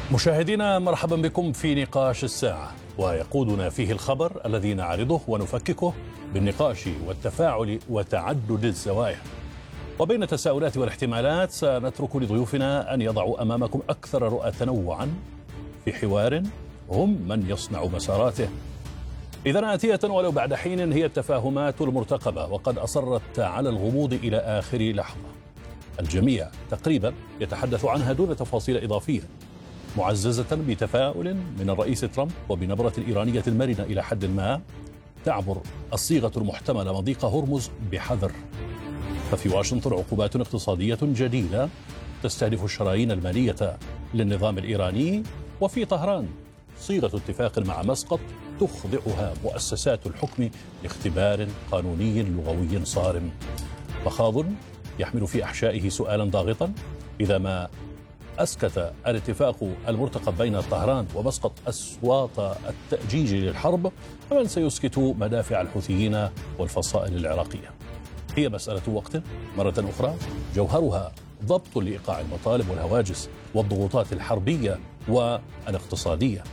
مشاهدينا مرحبا بكم في نقاش الساعة، ويقودنا فيه الخبر الذي نعرضه ونفككه بالنقاش والتفاعل وتعدد الزوايا. وبين التساؤلات والاحتمالات سنترك لضيوفنا أن يضعوا أمامكم أكثر رؤى تنوعا في حوار هم من يصنع مساراته. إذا آتية ولو بعد حين هي التفاهمات المرتقبة، وقد أصرت على الغموض إلى آخر لحظة. الجميع تقريبا يتحدث عنها دون تفاصيل إضافية، معززة بتفاؤل من الرئيس ترامب وبنبرة إيرانية مرنة إلى حد ما تعبر الصيغة المحتملة مضيق هرمز بحذر. ففي واشنطن عقوبات اقتصادية جديدة تستهدف الشرايين المالية للنظام الإيراني، وفي طهران صيغة اتفاق مع مسقط تخضعها مؤسسات الحكم لاختبار قانوني لغوي صارم. مخاض يحمل في أحشائه سؤالا ضاغطا: إذا ما أسكت الاتفاق المرتقب بين طهران ومسقط أصوات التأجيج للحرب، فمن سيسكت مدافع الحوثيين والفصائل العراقية؟ هي مسألة وقت مرة أخرى، جوهرها ضبط لإيقاع المطالب والهواجس والضغوطات الحربية والاقتصادية.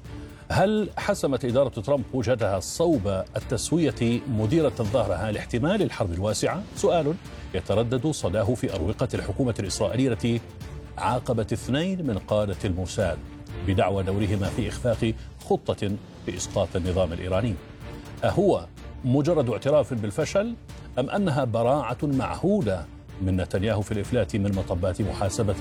هل حسمت إدارة ترامب وجهتها صوب التسوية مديرة ظهرها لاحتمال الحرب الواسعة؟ سؤال يتردد صداه في أروقة الحكومة الإسرائيلية التي عاقبت 2 من قادة الموساد بدعوى دورهما في إخفاق خطة لإسقاط النظام الإيراني. أهو مجرد اعتراف بالفشل، أم أنها براعة معهودة من نتنياهو في الإفلات من مطبات محاسبة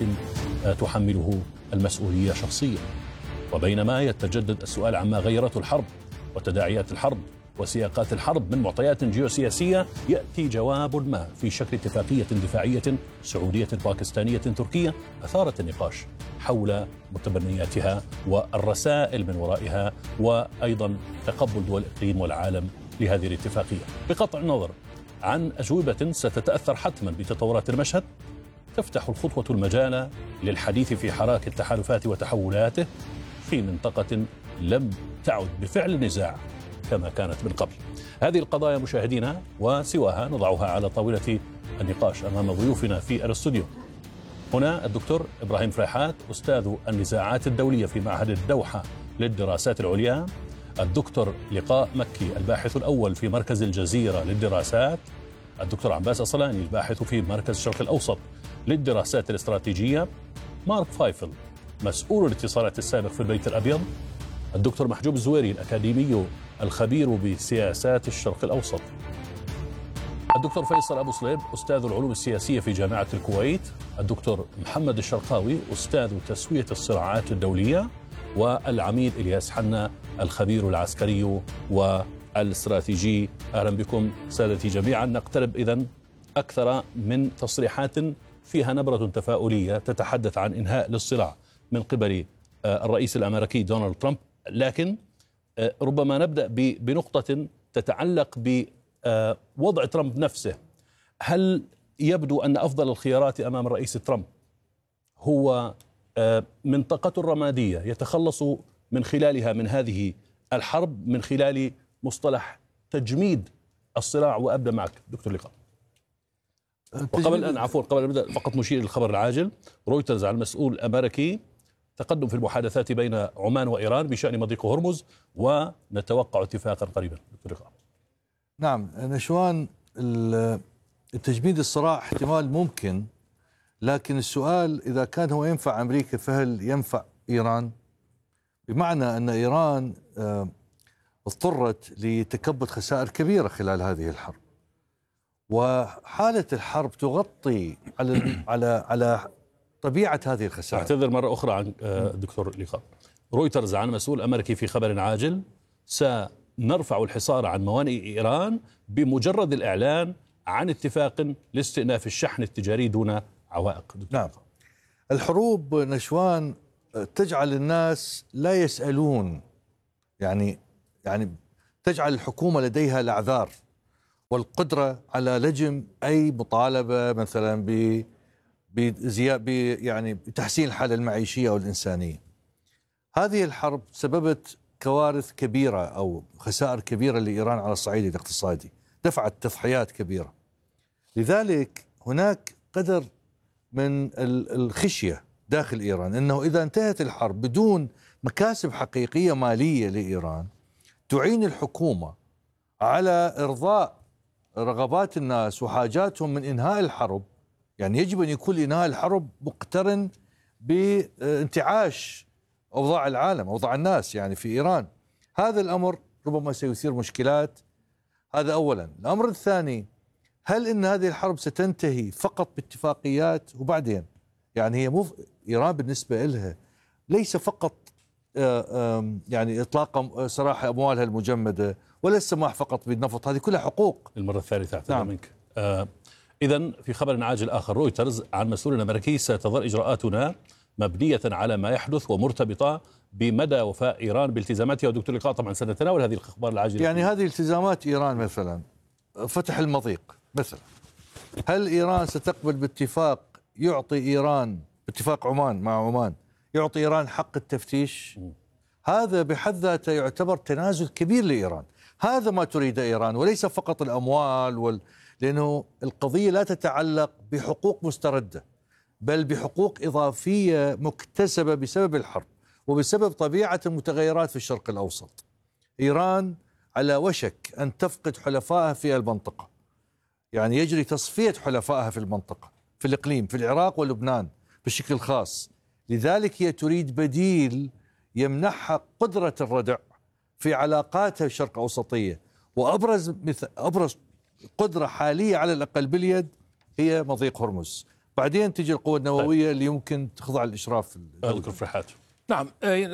تحمله المسؤولية شخصيا؟ وبينما يتجدد السؤال عما غيرته الحرب وتداعيات الحرب وسياقات الحرب من معطيات جيوسياسية، يأتي جواب ما في شكل اتفاقية دفاعية سعودية باكستانية تركية أثارت النقاش حول متبنياتها والرسائل من ورائها، وأيضا تقبل دول الإقليم والعالم لهذه الاتفاقية. بقطع النظر عن أجوبة ستتأثر حتما بتطورات المشهد، تفتح الخطوة المجال للحديث في حراك التحالفات وتحولاته في منطقة لم تعد بفعل نزاع كما كانت من قبل. هذه القضايا مشاهدينا وسواها نضعها على طاولة النقاش أمام ضيوفنا في الاستوديو. هنا الدكتور إبراهيم فريحات، أستاذ النزاعات الدولية في معهد الدوحة للدراسات العليا، الدكتور لقاء مكي الباحث الأول في مركز الجزيرة للدراسات، الدكتور عباس أصلاني الباحث في مركز الشرق الأوسط للدراسات الاستراتيجية، مارك فايفل مسؤول الاتصالات السابق في البيت الأبيض، الدكتور محجوب الزويري الأكاديمي الخبير بسياسات الشرق الأوسط، الدكتور فيصل أبو صليب أستاذ العلوم السياسية في جامعة الكويت، الدكتور محمد الشرقاوي أستاذ تسوية الصراعات الدولية، والعميد إلياس حنا الخبير العسكري والاستراتيجي. أهلا بكم سادتي جميعا. نقترب إذن أكثر من تصريحات فيها نبرة تفاؤلية تتحدث عن إنهاء للصراع من قبل الرئيس الأمريكي دونالد ترامب، لكن ربما نبدأ بنقطة تتعلق بوضع ترامب نفسه. هل يبدو أن أفضل الخيارات أمام الرئيس ترامب هو منطقة رمادية يتخلص من خلالها من هذه الحرب من خلال مصطلح تجميد الصراع؟ وأبدأ معك دكتور لقاء. وقبل أن نبدأ فقط نشير للخبر العاجل. رويترز على المسؤول الأمريكي تقدم في المحادثات بين عمان وإيران بشأن مضيق هرمز، ونتوقع اتفاقا قريبا. دكتور لقاء. نعم نشوان، التجميد الصراع احتمال ممكن، لكن السؤال إذا كان هو ينفع أمريكا فهل ينفع إيران؟ بمعنى أن إيران اضطرت لتكبد خسائر كبيرة خلال هذه الحرب، وحالة الحرب تغطي على طبيعة هذه الخسائر. أعتذر مرة أخرى عن دكتور لقاء. رويترز عن مسؤول أمريكي في خبر عاجل: سنرفع الحصار عن موانئ إيران بمجرد الإعلان عن اتفاق لاستئناف الشحن التجاري دون عوائق. نعم، الحروب نشوان تجعل الناس لا يسألون، يعني تجعل الحكومة لديها الأعذار والقدرة على لجم أي مطالبة مثلا يعني بتحسين الحالة المعيشية أو الإنسانية. هذه الحرب سببت كوارث كبيرة أو خسائر كبيرة لإيران على الصعيد الاقتصادي، دفعت تضحيات كبيرة. لذلك هناك قدر من الخشية داخل إيران، أنه إذا انتهت الحرب بدون مكاسب حقيقية مالية لإيران تعين الحكومة على إرضاء رغبات الناس وحاجاتهم من إنهاء الحرب، يعني يجب أن يكون إنهاء الحرب مقترن بانتعاش أوضاع العالم، أوضاع الناس يعني في إيران. هذا الأمر ربما سيثير مشكلات. هذا أولا. الأمر الثاني، هل إن هذه الحرب ستنتهي فقط باتفاقيات وبعدين؟ يعني هي إيران بالنسبة لها ليس فقط يعني إطلاق سراح أموالها المجمدة ولا السماح فقط بالنفط، هذه كلها حقوق. المرة الثالثة اعتذر منك. إذن في خبر عاجل آخر، رويترز عن مسؤول أمريكي: ستظل إجراءاتنا مبنية على ما يحدث ومرتبطة بمدى وفاء إيران بالتزاماتها. ودكتور لقاء طبعا سنتناول هذه الأخبار العاجلة. يعني هذه التزامات إيران مثلا فتح المضيق مثلا، هل إيران ستقبل باتفاق يعطي إيران، باتفاق عمان مع عمان، يعطي إيران حق التفتيش؟ هذا بحد ذاته يعتبر تنازل كبير لإيران. هذا ما تريد إيران، وليس فقط الأموال لأنه القضية لا تتعلق بحقوق مستردة، بل بحقوق إضافية مكتسبة بسبب الحرب وبسبب طبيعة المتغيرات في الشرق الأوسط. إيران على وشك أن تفقد حلفائها في المنطقة، يعني يجري تصفية حلفائها في المنطقة، في الإقليم، في العراق ولبنان بشكل خاص. لذلك هي تريد بديل يمنحها قدرة الردع في علاقاتها الشرق أوسطية، وأبرز قدرة حالية على الأقل باليد هي مضيق هرمز. بعدين تجي القوة النووية اللي يمكن تخضع للإشراف الدولي. نعم،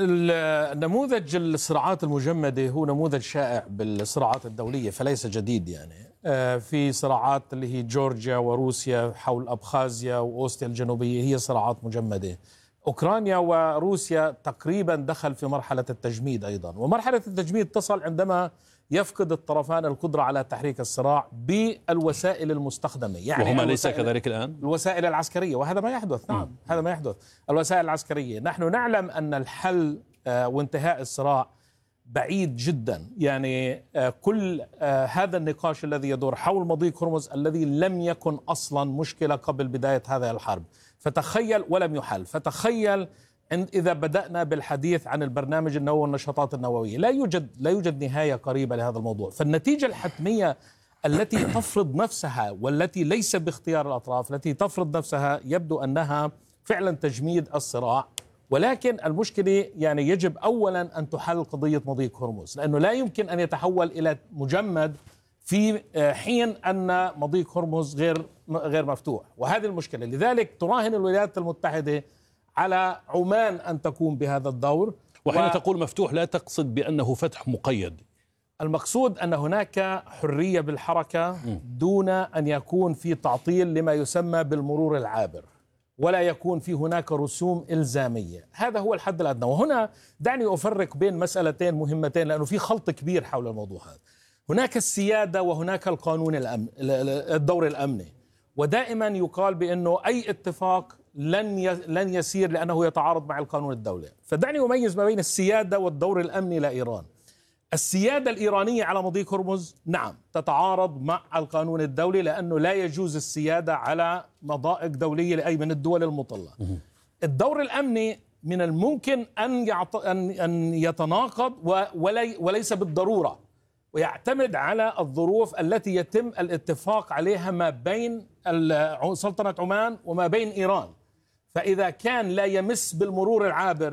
نموذج الصراعات المجمدة هو نموذج شائع بالصراعات الدولية، فليس جديد. يعني في صراعات اللي هي جورجيا وروسيا حول أبخازيا وأوستيا الجنوبية هي صراعات مجمدة. أوكرانيا وروسيا تقريبا دخل في مرحلة التجميد أيضا، ومرحلة التجميد تصل عندما يفقد الطرفان القدرة على تحريك الصراع بالوسائل المستخدمة. يعني وهما ليس كذلك الآن؟ الوسائل العسكرية، وهذا ما يحدث. نعم، هذا ما يحدث. الوسائل العسكرية، نحن نعلم أن الحل وانتهاء الصراع بعيد جدا. يعني كل هذا النقاش الذي يدور حول مضيق هرمز الذي لم يكن أصلا مشكلة قبل بداية هذه الحرب، فتخيل، ولم يحل. فتخيل إذا بدأنا بالحديث عن البرنامج النووي والنشاطات النووية، لا يوجد نهاية قريبة لهذا الموضوع. فالنتيجة الحتمية التي تفرض نفسها، والتي ليس باختيار الأطراف، التي تفرض نفسها، يبدو أنها فعلا تجميد الصراع. ولكن المشكلة يعني يجب أولا أن تحل قضية مضيق هرمز، لأنه لا يمكن أن يتحول إلى مجمد في حين أن مضيق هرمز غير مفتوح، وهذه المشكلة. لذلك تراهن الولايات المتحدة على عمان أن تقوم بهذا الدور. وحين تقول مفتوح لا تقصد بأنه فتح مقيد، المقصود أن هناك حرية بالحركة دون أن يكون في تعطيل لما يسمى بالمرور العابر، ولا يكون في هناك رسوم إلزامية. هذا هو الحد الأدنى. وهنا دعني أفرق بين مسألتين مهمتين، لأنه في خلط كبير حول الموضوع هذا. هناك السيادة وهناك القانون الدور الأمني. ودائما يقال بأنه أي اتفاق لن يسير لأنه يتعارض مع القانون الدولي. فدعني أميز ما بين السيادة والدور الأمني لإيران. السيادة الإيرانية على مضيق هرمز نعم تتعارض مع القانون الدولي، لأنه لا يجوز السيادة على مضائق دولية لأي من الدول المطلة. الدور الأمني من الممكن أن يتناقض وليس بالضرورة، ويعتمد على الظروف التي يتم الاتفاق عليها ما بين سلطنة عمان وما بين إيران. فإذا كان لا يمس بالمرور العابر،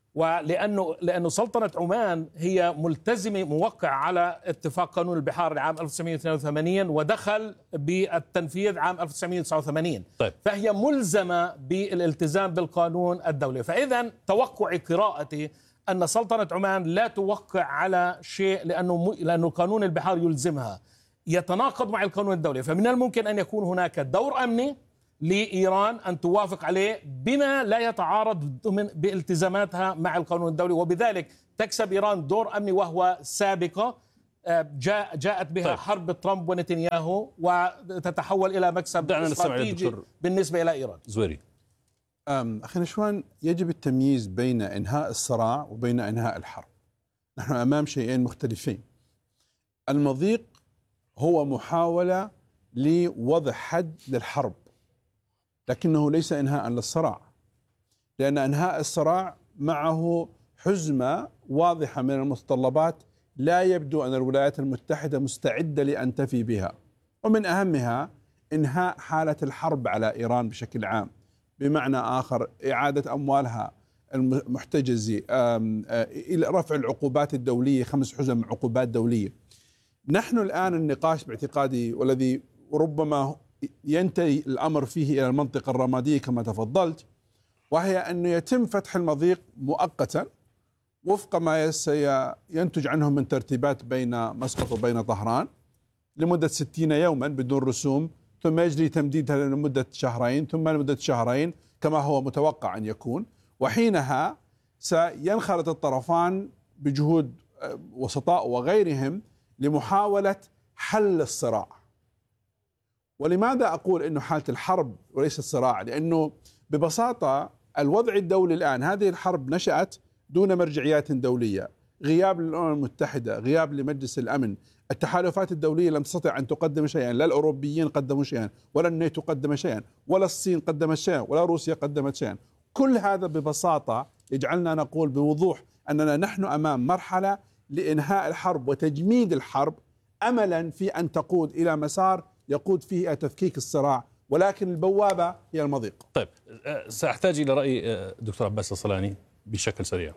لأنه سلطنة عمان هي ملتزمة موقع على اتفاق قانون البحار لعام 1982 ودخل بالتنفيذ عام 1989. طيب. فهي ملزمة بالالتزام بالقانون الدولي. فإذا توقعي قراءتي أن سلطنة عمان لا توقع على شيء لأنه قانون البحار يلزمها، يتناقض مع القانون الدولي. فمن الممكن أن يكون هناك دور أمني لإيران أن توافق عليه بما لا يتعارض بالتزاماتها مع القانون الدولي، وبذلك تكسب إيران دور أمني وهو سابقة جاءت بها حرب ترامب ونتنياهو، وتتحول إلى مكسب استراتيجي بالنسبة إلى إيران. زويري. أخي نشوان، يجب التمييز بين إنهاء الصراع وبين إنهاء الحرب. نحن أمام شيئين مختلفين. المضيق هو محاولة لوضع حد للحرب، لكنه ليس إنهاء للصراع. لأن إنهاء الصراع معه حزمة واضحة من المتطلبات لا يبدو أن الولايات المتحدة مستعدة لأن تفي بها، ومن أهمها إنهاء حالة الحرب على إيران بشكل عام، بمعنى آخر إعادة أموالها المحتجزة، إلى رفع العقوبات الدولية، 5 حزم عقوبات دولية. نحن الآن النقاش باعتقادي والذي ربما ينتهي الأمر فيه إلى المنطقة الرمادية كما تفضلت، وهي أن يتم فتح المضيق مؤقتا وفق ما سينتج عنه من ترتيبات بين مسقط وبين طهران لمدة 60 يوما بدون رسوم، ثم يجري تمديدها لمدة 2 ثم لمدة 2 كما هو متوقع أن يكون، وحينها سينخرط الطرفان بجهود وسطاء وغيرهم لمحاولة حل الصراع. ولماذا أقول أنه حالة الحرب وليس الصراع؟ لأنه ببساطة الوضع الدولي الآن، هذه الحرب نشأت دون مرجعيات دولية، غياب للأمم المتحدة، غياب لمجلس الأمن، التحالفات الدولية لم تستطع أن تقدم شيئا، لا الأوروبيين قدموا شيئا، ولا الناتو قدم شيئا، ولا الصين قدمت شيئا، ولا روسيا قدمت شيئا. كل هذا ببساطة يجعلنا نقول بوضوح أننا نحن أمام مرحلة لإنهاء الحرب وتجميد الحرب، أملا في أن تقود إلى مسار يقود فيه إلى تفكيك الصراع، ولكن البوابة هي المضيق. طيب سأحتاج إلى رأي دكتور عباس الصلاني بشكل سريع.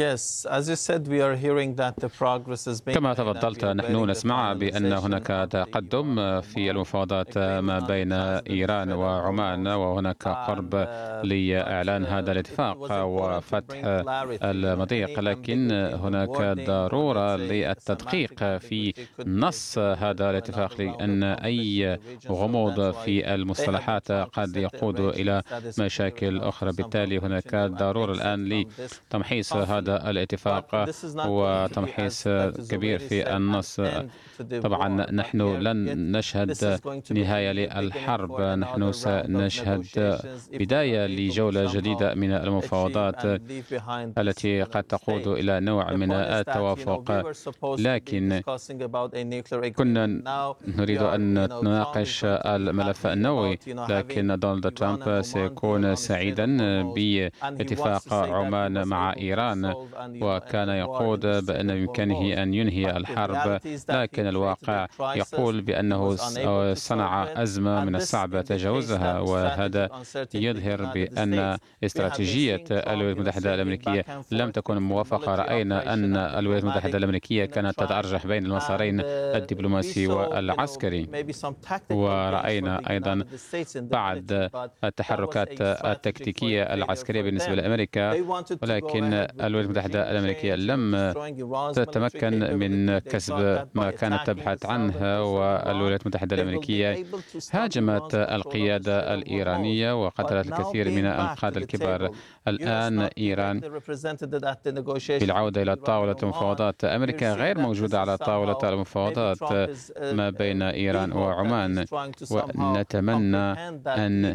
كما تفضلت، نحن نسمع بأن هناك تقدم في المفاوضات ما بين إيران وعمان، وهناك قرب لإعلان هذا الاتفاق وفتح المضيق، لكن هناك ضرورة للتدقيق في نص هذا الاتفاق، لأن أي غموض في المصطلحات قد يقود إلى مشاكل أخرى. بالتالي هناك ضرورة الآن تمحيص هذا الاتفاق وتمحيص كبير في النص. طبعا نحن لن نشهد نهاية للحرب، نحن سنشهد بداية لجولة جديدة من المفاوضات التي قد تقود إلى نوع من التوافق، لكن كنا نريد أن نناقش الملف النووي، لكن دونالد ترامب سيكون سعيدا باتفاق عمان مع إيران، وكان يقول بأن بإمكانه أن ينهي الحرب، لكن الواقع يقول بأنه صنع أزمة من الصعب تجاوزها، وهذا يظهر بأن استراتيجية الولايات المتحدة الأمريكية لم تكن موافقة. رأينا أن الولايات المتحدة الأمريكية كانت تتأرجح بين المسارين الدبلوماسي والعسكري، ورأينا أيضا بعض التحركات التكتيكية العسكرية بالنسبة لأمريكا، ولكن الولايات المتحدة الأمريكية لم تتمكن من كسب ما كانت تبحث عنه، والولايات المتحدة الأمريكية هاجمت القيادة الإيرانية وقتلت الكثير من القادة الكبار. الآن إيران بالعودة إلى طاولة المفاوضات، أمريكا غير موجودة على طاولة المفاوضات ما بين إيران وعمان، ونتمنى أن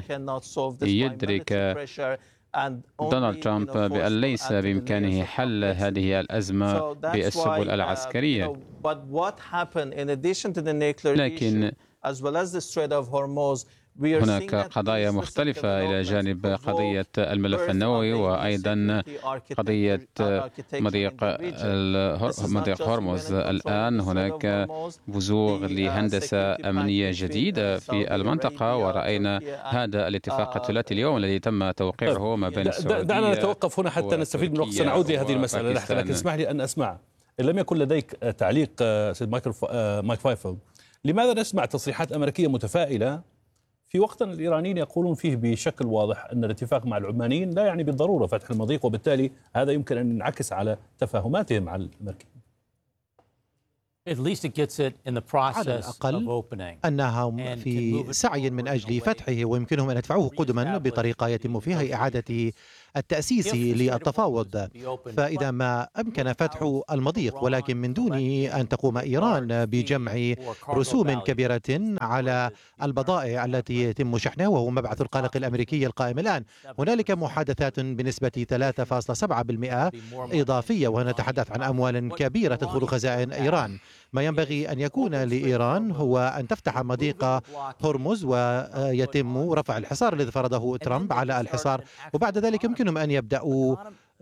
يدرك دونالد ترامب بأن ليس بإمكانه حل هذه الأزمة بالسبل العسكرية. لكن هناك قضايا مختلفة إلى جانب قضية الملف النووي، وأيضا قضية مضيق هرمز. الآن هناك بزوغ لهندسة أمنية جديدة في المنطقة، ورأينا هذا الاتفاق الثلاثي اليوم الذي تم توقيعه ما بين السعودية. دعنا نتوقف هنا حتى نستفيد من الوقت، سنعود لهذه المسألة لاحقا، لكن اسمح لي أن أسمع، إن لم يكن لديك تعليق سيد مايك فايفل، لماذا نسمع تصريحات أمريكية متفائلة في وقت الإيرانيين يقولون فيه بشكل واضح أن الاتفاق مع العمانيين لا يعني بالضرورة فتح المضيق، وبالتالي هذا يمكن أن ينعكس على تفاهماتهم مع الأمريكيين؟ على الأقل أنهم في سعي من أجل فتحه، ويمكنهم أن يدفعوه قدما بطريقة يتم فيها إعادة التأسيس للتفاوض. فإذا ما أمكن فتح المضيق ولكن من دون أن تقوم إيران بجمع رسوم كبيرة على البضائع التي يتم شحنها، وهو مبعث القلق الأمريكي القائم الآن، هنالك محادثات بنسبة 3.7% إضافية، ونتحدث عن أموال كبيرة تدخل خزائن إيران. ما ينبغي أن يكون لإيران هو أن تفتح مضيق هرمز ويتم رفع الحصار الذي فرضه ترامب على الحصار، وبعد ذلك يمكن يمكنهم أن يبدأوا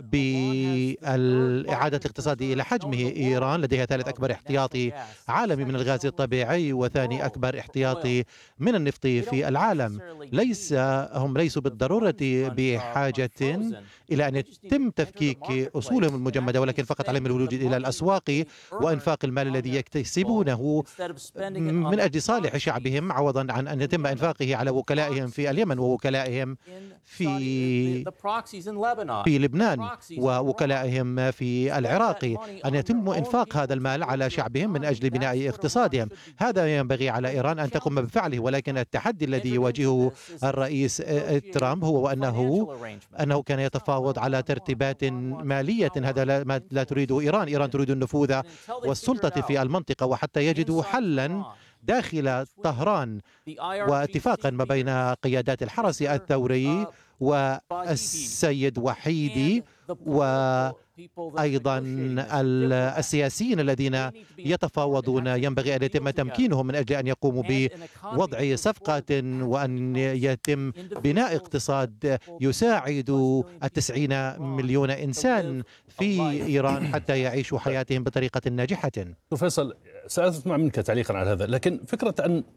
بالإعادة الاقتصاد إلى حجمه. إيران لديها ثالث أكبر احتياطي عالمي من الغاز الطبيعي وثاني أكبر احتياطي من النفط في العالم. هم ليسوا بالضرورة بحاجة إلى أن يتم تفكيك أصولهم المجمدة، ولكن فقط عليهم الولوج إلى الأسواق وإنفاق المال الذي يكتسبونه من أجل صالح شعبهم، عوضا عن أن يتم إنفاقه على وكلائهم في اليمن ووكلائهم في لبنان ووكلائهم في العراق، أن يتم إنفاق هذا المال على شعبهم من أجل بناء اقتصادهم. هذا ينبغي على إيران أن تقوم بفعله، ولكن التحدي الذي يواجهه الرئيس ترامب هو أنه كان يتفاوض على ترتيبات مالية. هذا لا تريده إيران. إيران تريد النفوذ والسلطة في المنطقة، وحتى يجدوا حلا داخل طهران واتفاقا ما بين قيادات الحرس الثوري والسيد وحيدي وأيضا السياسيين الذين يتفاوضون، ينبغي أن يتم تمكينهم من أجل أن يقوموا بوضع صفقة وأن يتم بناء اقتصاد يساعد 90 مليون إنسان في إيران حتى يعيشوا حياتهم بطريقة ناجحة. فيصل، سأسمع منك تعليقا على هذا، لكن فكرة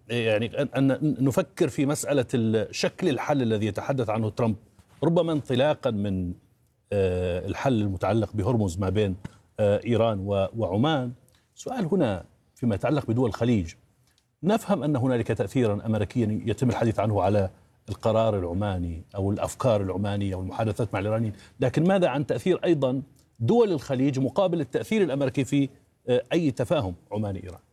أن نفكر في مسألة شكل الحل الذي يتحدث عنه ترامب، ربما انطلاقا من الحل المتعلق بهرمز ما بين إيران وعمان. سؤال هنا فيما يتعلق بدول الخليج، نفهم أن هنالك تأثيرا أمريكيا يتم الحديث عنه على القرار العماني أو الأفكار العمانية والمحادثات مع الإيرانيين، لكن ماذا عن تأثير أيضا دول الخليج مقابل التأثير الأمريكي في أي تفاهم عماني إيران؟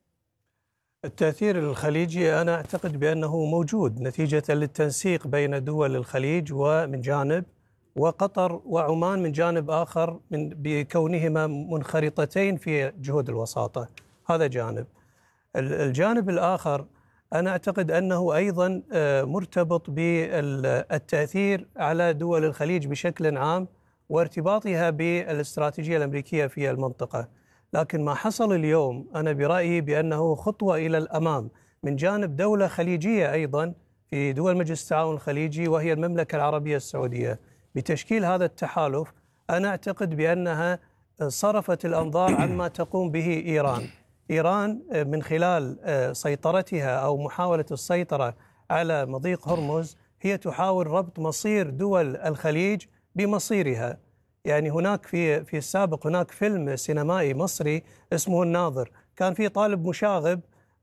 التأثير الخليجي أنا أعتقد بأنه موجود نتيجة للتنسيق بين دول الخليج ومن جانب، وقطر وعمان من جانب آخر، بكونهما منخرطتين في جهود الوساطة. هذا جانب. الجانب الآخر أنا أعتقد أنه أيضا مرتبط بالتأثير على دول الخليج بشكل عام وارتباطها بالاستراتيجية الأمريكية في المنطقة. لكن ما حصل اليوم أنا برأيي بأنه خطوة إلى الأمام من جانب دولة خليجية أيضا في دول مجلس التعاون الخليجي، وهي المملكة العربية السعودية، بتشكيل هذا التحالف. أنا أعتقد بأنها صرفت الأنظار عما تقوم به إيران. إيران من خلال سيطرتها أو محاولة السيطرة على مضيق هرمز هي تحاول ربط مصير دول الخليج بمصيرها. يعني هناك في السابق هناك فيلم سينمائي مصري اسمه الناظر، كان في طالب مشاغب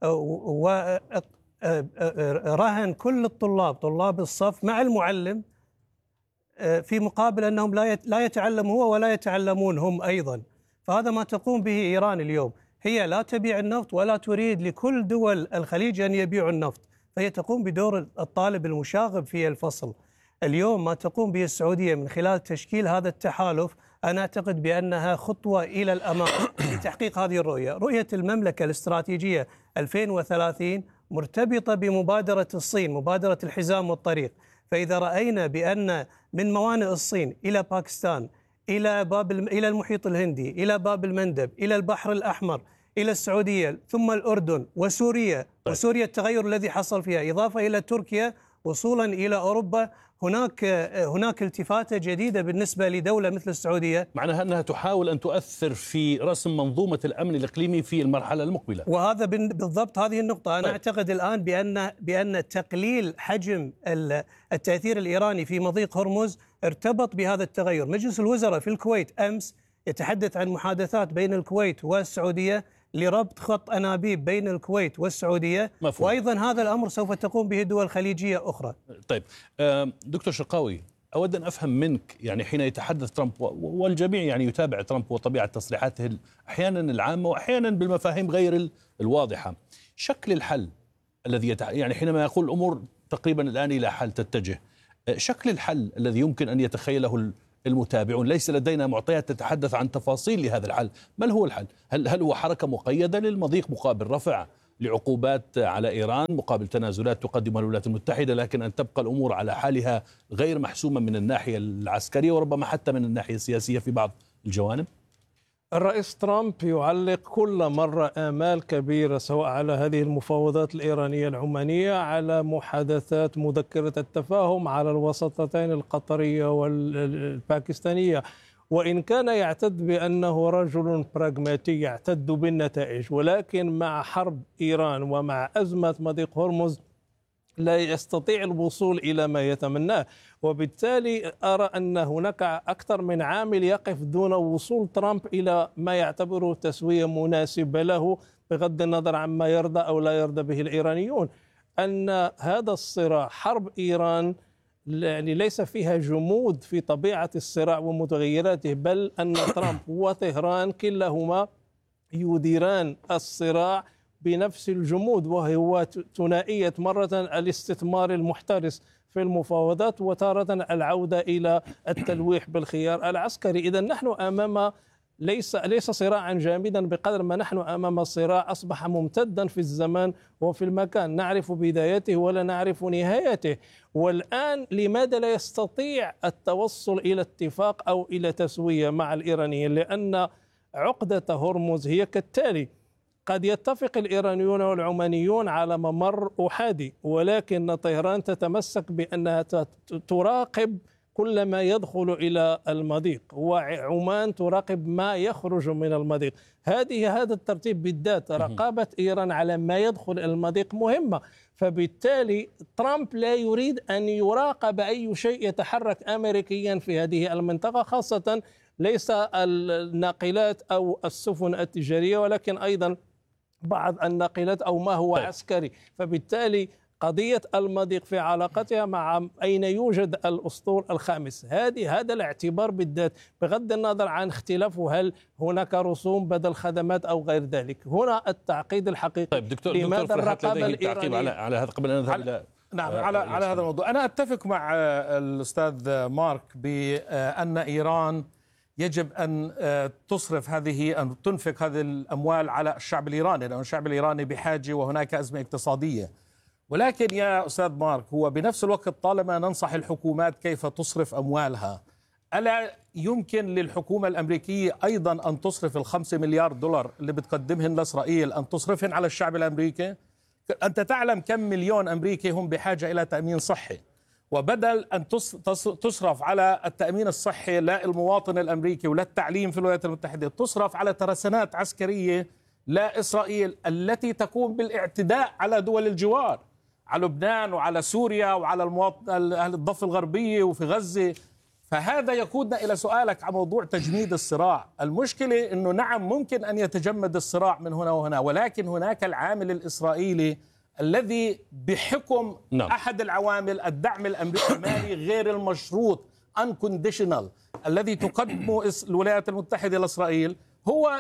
ورهن كل طلاب الصف مع المعلم في مقابل أنهم لا يتعلم هو ولا يتعلمون هم أيضا. فهذا ما تقوم به إيران اليوم. هي لا تبيع النفط ولا تريد لكل دول الخليج أن يبيعوا النفط، فهي تقوم بدور الطالب المشاغب في الفصل. اليوم ما تقوم به السعودية من خلال تشكيل هذا التحالف، أنا أعتقد بأنها خطوة إلى الأمام لتحقيق هذه الرؤية. رؤية المملكة الاستراتيجية 2030 مرتبطة بمبادرة الصين، مبادرة الحزام والطريق. فإذا رأينا بأن من موانئ الصين إلى باكستان، إلى المحيط الهندي، إلى باب المندب، إلى البحر الأحمر، إلى السعودية، ثم الأردن وسوريا، وسوريا التغير الذي حصل فيها، إضافة إلى تركيا وصولا إلى أوروبا، هناك التفاتة جديدة بالنسبة لدولة مثل السعودية. معناها أنها تحاول أن تؤثر في رسم منظومة الأمن الإقليمي في المرحلة المقبلة. وهذا بالضبط هذه النقطة. أنا أعتقد الآن بأن تقليل حجم التأثير الإيراني في مضيق هرمز ارتبط بهذا التغير. مجلس الوزراء في الكويت أمس يتحدث عن محادثات بين الكويت والسعودية لربط خط أنابيب بين الكويت والسعودية. مفهوم. وأيضا هذا الأمر سوف تقوم به دول خليجية أخرى. طيب دكتور شرقاوي، أود أن أفهم منك، يعني حين يتحدث ترامب والجميع يعني يتابع ترامب وطبيعة تصريحاته أحيانا العامة وأحيانا بالمفاهيم غير الواضحة، شكل الحل الذي يعني حينما يقول الأمور تقريبا الآن إلى حل تتجه، شكل الحل الذي يمكن أن يتخيله المتابعون، ليس لدينا معطيات تتحدث عن تفاصيل لهذا الحل. ما هو الحل؟ هل هو حركة مقيدة للمضيق مقابل رفع لعقوبات على إيران مقابل تنازلات تقدمها الولايات المتحدة، لكن أن تبقى الأمور على حالها غير محسومة من الناحية العسكرية وربما حتى من الناحية السياسية في بعض الجوانب؟ الرئيس ترامب يعلق كل مرة آمال كبيرة سواء على هذه المفاوضات الإيرانية العمانية، على محادثات مذكرة التفاهم، على الوساطتين القطرية والباكستانية. وإن كان يعتد بأنه رجل براغماتي يعتد بالنتائج، ولكن مع حرب إيران ومع أزمة مضيق هرمز لا يستطيع الوصول إلى ما يتمناه، وبالتالي أرى أن هناك أكثر من عامل يقف دون وصول ترامب إلى ما يعتبره تسوية مناسبة له، بغض النظر عما يرضى أو لا يرضى به الإيرانيون. أن هذا الصراع حرب إيران يعني ليس فيها جمود في طبيعة الصراع ومتغيراته، بل أن ترامب وطهران كلاهما يديران الصراع بنفس الجمود، وهو ثنائية مرة الاستثمار المحترس في المفاوضات وتارة العودة إلى التلويح بالخيار العسكري. إذا نحن أمام ليس صراعا جامدا بقدر ما نحن أمام صراع أصبح ممتدا في الزمان وفي المكان، نعرف بدايته ولا نعرف نهايته. والآن لماذا لا يستطيع التوصل إلى اتفاق أو إلى تسوية مع الإيرانيين؟ لأن عقدة هرمز هي كالتالي: قد يتفق الإيرانيون والعمانيون على ممر أحادي، ولكن طهران تتمسك بأنها تراقب كل ما يدخل إلى المضيق، وعمان تراقب ما يخرج من المضيق. هذا الترتيب بالذات، رقابة إيران على ما يدخل المضيق مهمة. فبالتالي ترامب لا يريد أن يراقب أي شيء يتحرك أمريكيا في هذه المنطقة، خاصة ليس الناقلات أو السفن التجارية، ولكن أيضا بعض الناقلات أو ما هو عسكري. فبالتالي قضية المضيق في علاقتها مع أين يوجد الأسطول الخامس، هذا الاعتبار بالذات، بغض النظر عن اختلافه هل هناك رسوم بدل خدمات أو غير ذلك. هنا التعقيد الحقيقي. طيب دكتور لماذا الرقابة الإيرانية على هذا قبل أن نذهب إلى على هذا الموضوع؟ أنا أتفق مع الأستاذ مارك بأن إيران يجب أن تصرف أن تنفق هذه الأموال على الشعب الإيراني، لأن الشعب الإيراني بحاجة وهناك أزمة اقتصادية. ولكن يا أستاذ مارك، هو بنفس الوقت طالما ننصح الحكومات كيف تصرف أموالها، ألا يمكن للحكومة الأمريكية أيضا أن تصرف $5 مليار اللي بتقدمهن لإسرائيل أن تصرفهن على الشعب الأمريكي؟ أنت تعلم كم مليون أمريكي هم بحاجة إلى تأمين صحي، وبدل أن تصرف على التأمين الصحي للمواطن الأمريكي ولا التعليم في الولايات المتحدة، تصرف على ترسانات عسكرية لإسرائيل التي تقوم بالاعتداء على دول الجوار، على لبنان وعلى سوريا وعلى أهل الضفة الغربية وفي غزة. فهذا يقودنا إلى سؤالك عن موضوع تجميد الصراع. المشكلة أنه نعم ممكن أن يتجمد الصراع من هنا وهنا، ولكن هناك العامل الإسرائيلي الذي بحكم أحد العوامل الدعم الأمريكي غير المشروط unconditional الذي تقدمه الولايات المتحدة لإسرائيل، هو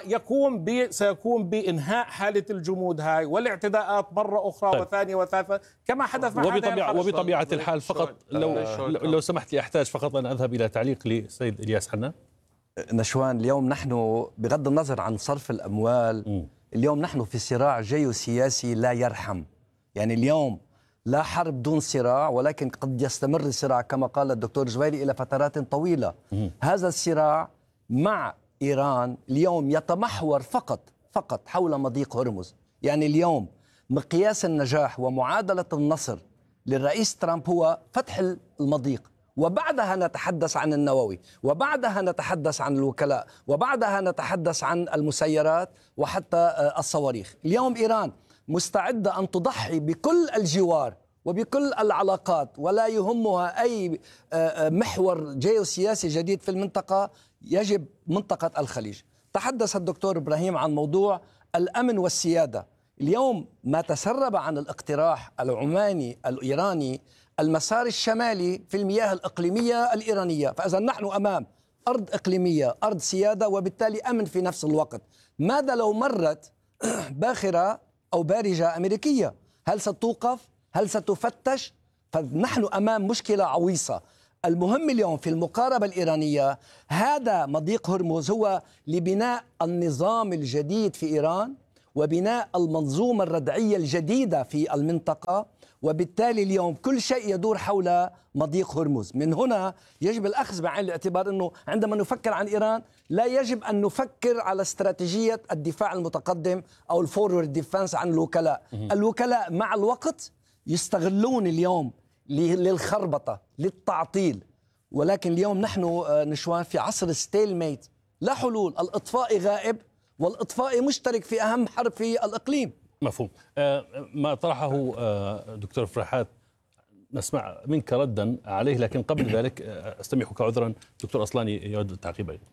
سيقوم بإنهاء حالة الجمود هاي والاعتداءات مرة أخرى وثانية وثالثة كما حدث مع وبطبيعة الحال. فقط لو سمحت لي أحتاج فقط أن أذهب إلى تعليق لسيد إلياس حنان. نشوان، اليوم نحن بغض النظر عن صرف الأموال اليوم نحن في صراع جيوسياسي لا يرحم. يعني اليوم لا حرب دون صراع، ولكن قد يستمر الصراع كما قال الدكتور جويري إلى فترات طويلة. هذا الصراع مع إيران اليوم يتمحور فقط حول مضيق هرمز. يعني اليوم مقياس النجاح ومعادلة النصر للرئيس ترامب هو فتح المضيق، وبعدها نتحدث عن النووي، وبعدها نتحدث عن الوكلاء، وبعدها نتحدث عن المسيرات وحتى الصواريخ. اليوم إيران مستعدة أن تضحي بكل الجوار وبكل العلاقات، ولا يهمها أي محور جيوسياسي جديد في المنطقة، يجب منطقة الخليج. تحدث الدكتور إبراهيم عن موضوع الأمن والسيادة. اليوم ما تسرب عن الاقتراح العماني الإيراني المسار الشمالي في المياه الإقليمية الإيرانية، فإذا نحن أمام أرض إقليمية، أرض سيادة، وبالتالي أمن في نفس الوقت. ماذا لو مرت باخرة أو بارجة أمريكية؟ هل ستوقف؟ هل ستفتش؟ فنحن أمام مشكلة عويصة. المهم اليوم في المقاربة الإيرانية، هذا مضيق هرمز هو لبناء النظام الجديد في إيران وبناء المنظومة الردعية الجديدة في المنطقة وبالتالي اليوم كل شيء يدور حول مضيق هرمز. من هنا يجب الأخذ بعين الاعتبار أنه عندما نفكر عن إيران لا يجب أن نفكر على استراتيجية الدفاع المتقدم أو الفورورد ديفنس عن الوكلاء. الوكلاء مع الوقت يستغلون اليوم للخربطة للتعطيل، ولكن اليوم نحن نشوان في عصر ستيل ميت، لا حلول. الإطفاء غائب، والإطفاء مشترك في أهم حرب في الإقليم. مفهوم. ما طرحه دكتور فرحات نسمع منك ردا عليه، لكن قبل ذلك استميحك عذرا دكتور أصلاني يود التعقيب أيضا.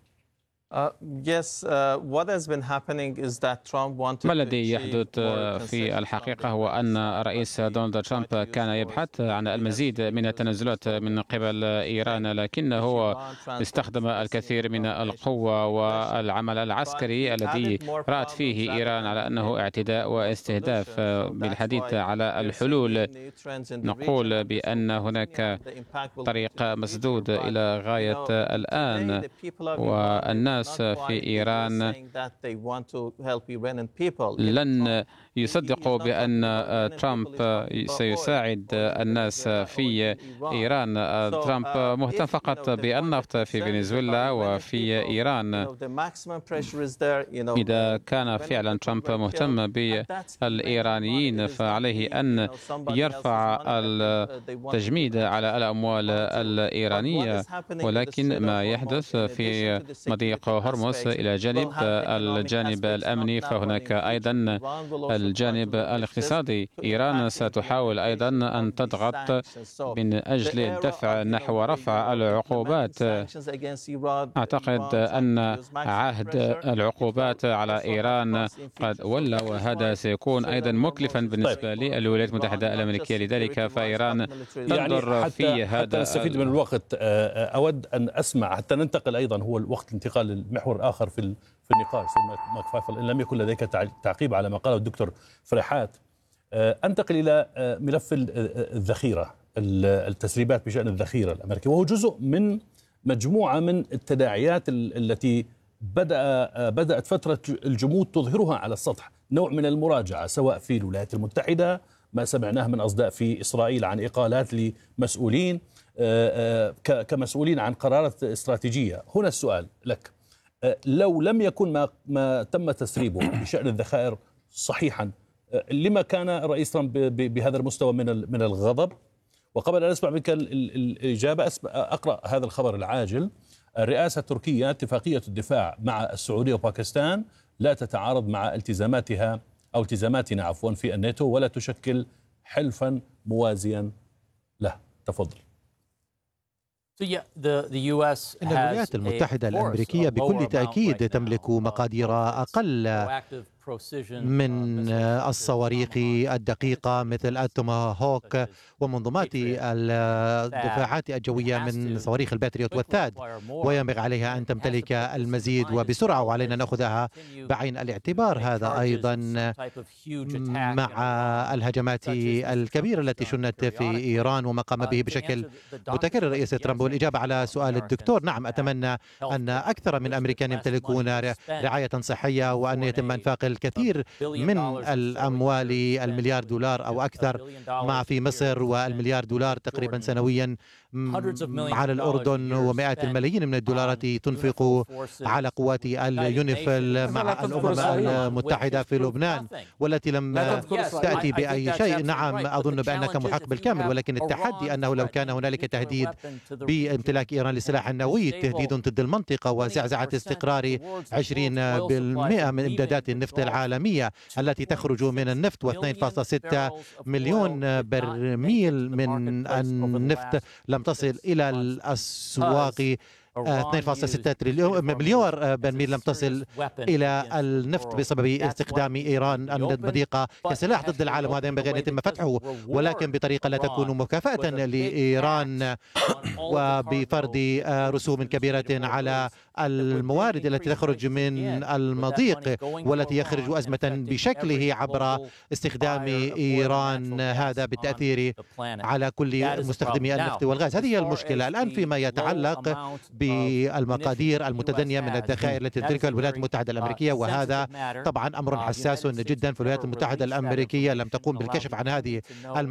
ما الذي يحدث في الحقيقة هو أن الرئيس دونالد ترامب كان يبحث عن المزيد من التنازلات من قبل إيران، لكنه هو استخدم الكثير من القوة والعمل العسكري الذي رأت فيه إيران على أنه اعتداء واستهداف. بالحديث على الحلول نقول بأن هناك طريق مسدود إلى غاية الآن، والناس في إيران لن يصدقوا بأن ترامب سيساعد الناس في إيران. ترامب مهتم فقط بالنفط في فنزويلا وفي إيران. إذا كان فعلا ترامب مهتم بالإيرانيين فعليه أن يرفع التجميد على الأموال الإيرانية، ولكن ما يحدث في مضيق هرمز إلى جانب الجانب الأمني فهناك أيضا الجانب الاقتصادي. إيران ستحاول أيضا أن تضغط من أجل الدفع نحو رفع العقوبات. أعتقد أن عهد العقوبات على إيران قد ولى، وهذا سيكون أيضا مكلفا بالنسبة للولايات المتحدة الأمريكية. لذلك فإيران تنظر في هذا. حتى نستفيد من الوقت أود أن أسمع حتى ننتقل أيضا، هو الوقت الانتقال للمحور الآخر في النقاش. ماك فايفل، إن لم يكن لديك تعقيب على ما قاله الدكتور فرحات، أنتقل إلى ملف الذخيرة، التسريبات بشأن الذخيرة الأمريكية، وهو جزء من مجموعة من التداعيات التي بدأت فترة الجمود تظهرها على السطح. نوع من المراجعة سواء في الولايات المتحدة، ما سمعناه من أصداء في إسرائيل عن إقالات لمسؤولين كمسؤولين عن قرارات استراتيجية. هنا السؤال لك، لو لم يكن ما تم تسريبه بشأن الذخائر صحيحا، لما كان الرئيس ترامب بهذا المستوى من الغضب؟ وقبل أن أسمع منك الإجابة أقرأ هذا الخبر العاجل. الرئاسة التركية اتفاقية الدفاع مع السعودية وباكستان لا تتعارض مع التزاماتنا عفوا في الناتو، ولا تشكل حلفا موازيا له. تفضل. إن الولايات المتحدة الأمريكية بكل تأكيد تملك مقادير أقل من الصواريخ الدقيقة مثل التوماهوك ومنظومات الدفاعات الجوية من صواريخ الباتريوت والثاد، وينبغي عليها أن تمتلك المزيد وبسرعة، وعلينا نأخذها بعين الاعتبار. هذا أيضا مع الهجمات الكبيرة التي شنت في إيران وما قام به بشكل متكرر رئيس ترامب. والإجابة على سؤال الدكتور، نعم، أتمنى أن أكثر من الأمريكان يمتلكون رعاية صحية، وأن يتم إنفاق الكثير من الأموال، $1 مليار أو أكثر ما في مصر، والمليار دولار تقريبا سنويا على الأردن، ومئات الملايين من الدولارات تنفق على قوات اليونيفيل مع الأمم المتحدة في لبنان، والتي لم تأتي بأي شيء. نعم، أظن بأنك محق بالكامل، ولكن التحدي أنه لو كان هنالك تهديد بامتلاك إيران للسلاح النووي، تهديد ضد المنطقة وزعزعة استقرار 20% من إمدادات النفط العالمية التي تخرج من النفط، و2.6 مليون برميل من النفط لم تصل إلى الأسواق. 2.6 مليار برميل لم تصل إلى النفط بسبب استخدام إيران المضيقة كسلاح ضد العالم، وهذا ينبغي أن يتم فتحه، ولكن بطريقة لا تكون مكافأة لإيران وبفرض رسوم كبيرة على الموارد التي تخرج من المضيق والتي يخرج أزمة بشكله عبر استخدام إيران، هذا بالتأثير على كل مستخدمي النفط والغاز. هذه هي المشكلة الآن فيما يتعلق بالمقادير المتدنية من الذخائر التي تمتلكها الولايات المتحدة الأمريكية، وهذا طبعا أمر حساس جدا. في الولايات المتحدة الأمريكية لم تقوم بالكشف عن هذه